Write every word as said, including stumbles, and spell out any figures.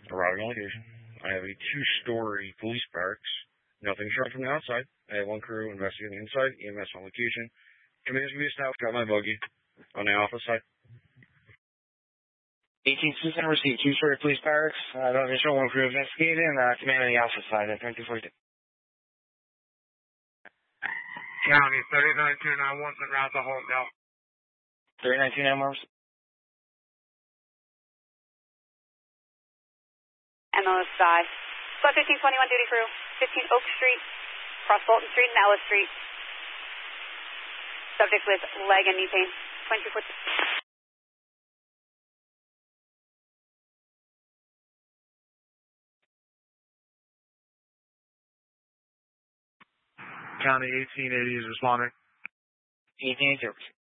Arriving on location. I have a two-story police barracks. Nothing shown from the outside. I have one crew investigating the inside. E M S on location. Commander's be established. Got my buggy on the office side. eighteenth Citizen received two-story police barracks. Uh, nothing shown. One crew investigating. Uh, command on the office side. twenty-two forty-two. County thirty-nine two nine one, sent route to Holmdel. thirty-nine two nine one. M O S I. Flight fifteen twenty-one duty crew, fifteen Oak Street, cross Bolton Street and Ellis Street. Subject with leg and knee pain, twenty-two forty. County eighteen eighty is responding. eighteen eighty.